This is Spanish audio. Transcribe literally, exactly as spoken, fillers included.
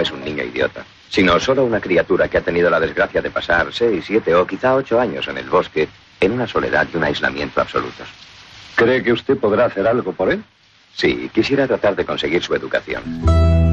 es un niño idiota, sino solo una criatura que ha tenido la desgracia de pasar seis, siete o quizá ocho años en el bosque en una soledad y un aislamiento absolutos. ¿Cree que usted podrá hacer algo por él? Sí, quisiera tratar de conseguir su educación.